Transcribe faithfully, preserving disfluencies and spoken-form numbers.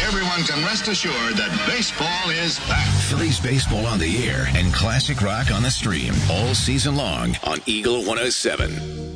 everyone can rest assured that baseball is back. Phillies baseball on the air and classic rock on the stream all season long on Eagle one oh seven.